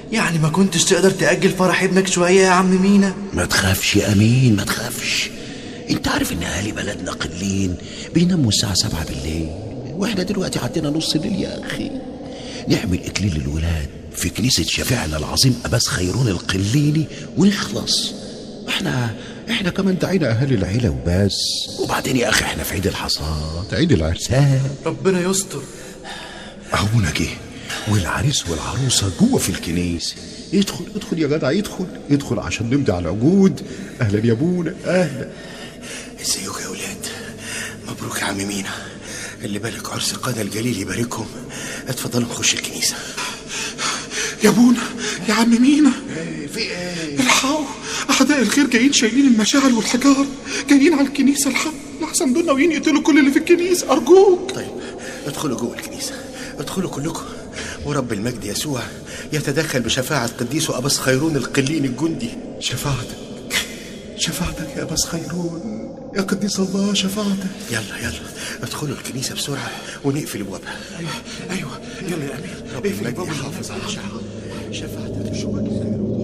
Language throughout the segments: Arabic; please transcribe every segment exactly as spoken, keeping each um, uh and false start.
يعني ما كنتش تقدر تأجل فرح ابنك شوية يا عم مينا؟ ما تخافش يا أمين، ما تخافش. انت عارف ان اهالي بلدنا قليلين بيناموا الساعة سبعة بالليل، واحنا دلوقتي عدينا نص الليل يا اخي. نعمل اكليل للولاد في كنيسة شفيعنا العظيم أباس خيرون القليني ونخلص. احنا احنا كمان دعينا اهالي العيلة وبس. وبعدين يا اخي احنا في عيد الحصاد، عيد العرسان. ربنا يستر. ابونا جه والعريس والعروسة جوه في الكنيسة. ادخل ادخل يا جدع، ادخل ادخل عشان نمضي على العقود. اهلا يا ابونا، اهلا. ازيكم يا اولاد؟ مبروك يا عم مينا، اللي بالك عرس قادة الجليل يباركهم. اتفضلوا نخش الكنيسة. يا ابونا يا عم مينا، في ايه؟ الحقوا، اعداء الخير جايين شايلين المشاعل والحجار، جايين على الكنيسة. الحق لحسن دول ناويين يقتلوا كل اللي في الكنيسة، ارجوك. طيب ادخلوا جوه الكنيسة، ادخلوا كلكم، ورب المجد يسوع يتدخل بشفاعة قديسه أباس خيرون القليني الجندي. شفاعتك شفاعتك يا أباس خيرون، يا قديس الله شفاعتك. يلا يلا ادخلوا الكنيسة بسرعة ونقفل ابوابها. ايوه ايوه يلا يا امير، رب المجد يحافظ على شعبه. شفاعتك شفاعتك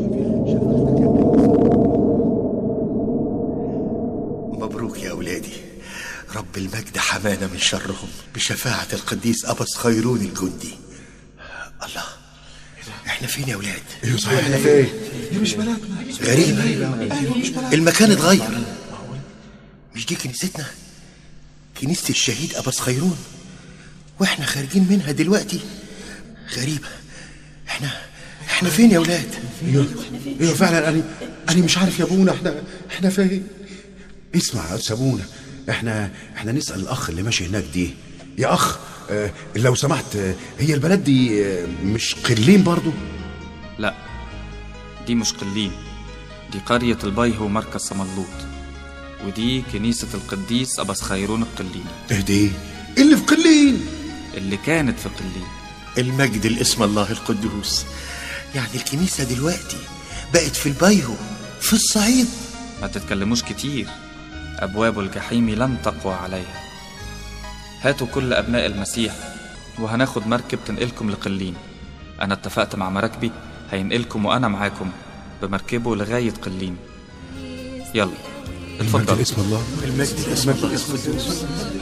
مبروك يا أولادي، رب المجد حمانا من شرهم بشفاعة القديس أباس خيرون الجندي. الله، احنا فين يا أولاد؟ ايوه صحيح، احنا فين؟ دي مش بلدنا. غريبة. ايوه مش بلدنا، المكان اتغير. مش دي كنيستنا، كنيسة الشهيد أباس خيرون، واحنا خارجين منها دلوقتي. غريبة. احنا احنا فين يا أولاد؟ ايوه ايوه فعلا، انا انا مش عارف يا ابونا احنا احنا فين. اسمع يا سابونا، احنا احنا نسأل الاخ اللي ماشي هناك دي. يا اخ اه لو سمحت، اه هي البلد دي اه مش قليم برضو؟ لا، دي مش قليم، دي قرية البيه ومركز صملوط، ودي كنيسة القديس أباس خيرون القليني. ايه دي اللي في قليم؟ اللي كانت في قليم. المجد الاسم الله القدوس. يعني الكنيسة دلوقتي بقت في البيهو في الصعيد. ما تتكلموش كتير، أبواب الجحيم لن تقوى عليها. هاتوا كل أبناء المسيح وهناخد مركب تنقلكم لقليم. أنا اتفقت مع مراكبي هينقلكم وأنا معاكم بمركبه لغاية قليم. يلا اتفضل. اسم الله، المجد الاسم الله القدوس.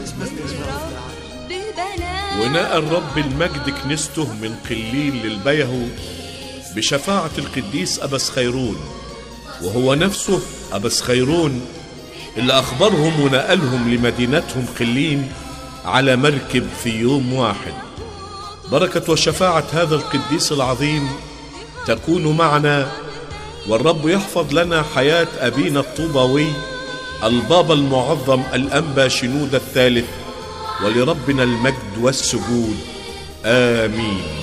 ونقل رب المجد كنيسته من قليل للبيهو بشفاعة القديس أباس خيرون، وهو نفسه أباس خيرون اللي أخبرهم ونقلهم لمدينتهم قليم على مركب في يوم واحد. بركة وشفاعة هذا القديس العظيم تكون معنا، والرب يحفظ لنا حياة أبينا الطوباوي البابا المعظم الأنبا شنودة الثالث، ولربنا المجد والسجود. آمين.